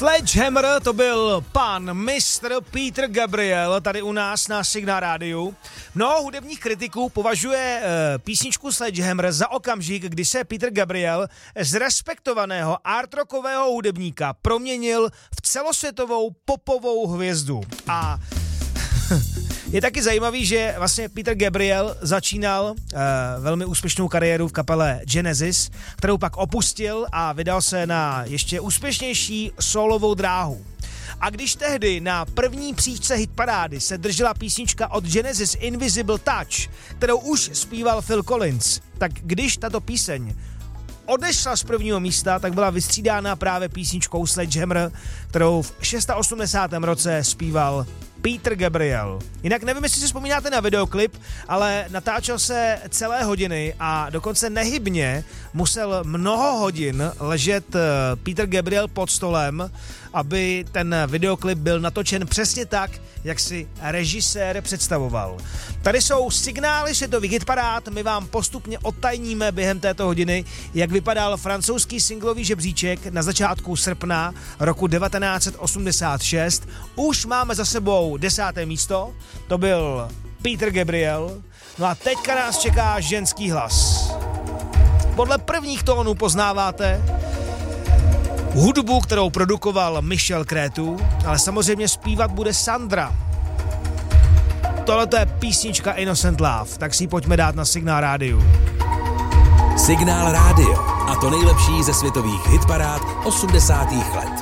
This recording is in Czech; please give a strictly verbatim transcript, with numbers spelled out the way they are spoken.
Sledgehammer, to byl pan mistr Peter Gabriel tady u nás na Signál rádiu. Mnoho hudebních kritiků považuje e, písničku Sledgehammer za okamžik, kdy se Peter Gabriel z respektovaného artrockového hudebníka proměnil v celosvětovou popovou hvězdu. A je taky zajímavý, že vlastně Peter Gabriel začínal uh, velmi úspěšnou kariéru v kapele Genesis, kterou pak opustil a vydal se na ještě úspěšnější solovou dráhu. A když tehdy na první příčce hitparády se držela písnička od Genesis Invisible Touch, kterou už zpíval Phil Collins, tak když tato píseň odešla z prvního místa, tak byla vystřídána právě písničkou Sledgehammer, kterou v osmdesátém šestém roce zpíval Peter Gabriel. Jinak nevím, jestli si vzpomínáte na videoklip, ale natáčel se celé hodiny a dokonce nehybně musel mnoho hodin ležet Peter Gabriel pod stolem, aby ten videoklip byl natočen přesně tak, jak si režisér představoval. Tady jsou signály světových hitparád, my vám postupně odtajníme během této hodiny, jak vypadal francouzský singlový žebříček na začátku srpna roku devatenáct set osmdesát šest. Už máme za sebou desáté místo, to byl Peter Gabriel. No a teďka nás čeká ženský hlas. Podle prvních tónů poznáváte hudbu, kterou produkoval Michel Cretu, ale samozřejmě zpívat bude Sandra. Tohle to je písnička Innocent Love, tak si ji pojďme dát na Signál rádiu. Signál rádio a to nejlepší ze světových hitparád osmdesátých let.